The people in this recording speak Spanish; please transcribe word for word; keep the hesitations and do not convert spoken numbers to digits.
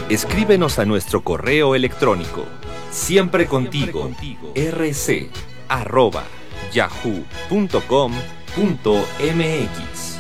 Escríbenos a nuestro correo electrónico siempre contigo rc arroba yahoo punto com punto mx.